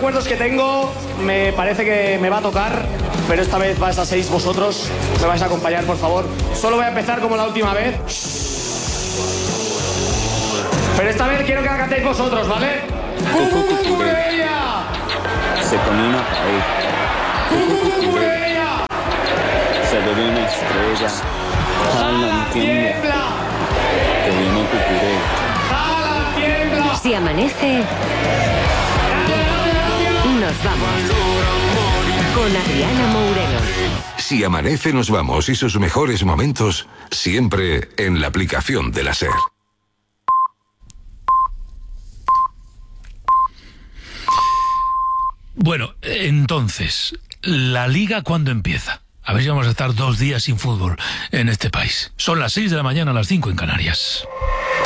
recuerdos que tengo, me parece que me va a tocar, pero esta vez vais a 6 vosotros. Me vais a acompañar, por favor. Solo voy a empezar como la última vez. Pero esta vez quiero que la cantéis vosotros, ¿vale? ¡Cucurella! Se comió una paella. ¡Cucurella! Se bebió una estrella. ¡Jala, tiembla! Que vino cucurella. ¡Jala, tiembla! Si amanece, nos vamos. Con Adriana Mourelo. Si amanece nos vamos y sus mejores momentos siempre en la aplicación de la SER. Bueno, entonces, ¿la Liga cuándo empieza? A ver si vamos a estar 2 días sin fútbol en este país. Son las 6 de la mañana, las 5 en Canarias.